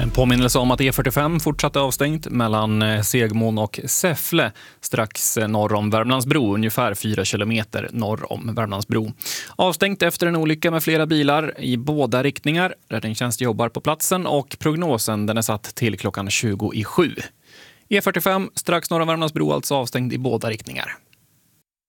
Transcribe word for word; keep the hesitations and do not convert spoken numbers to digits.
En påminnelse om att E fyrtiofem fortsatte avstängt mellan Segmon och Säffle strax norr om Värmlandsbro, ungefär fyra kilometer norr om Värmlandsbro. Avstängt efter en olycka med flera bilar i båda riktningar. Räddningstjänst jobbar på platsen och prognosen den är satt till klockan tjugo i sju. E fyrtiofem strax norr om Värmlandsbro alltså avstängd i båda riktningar.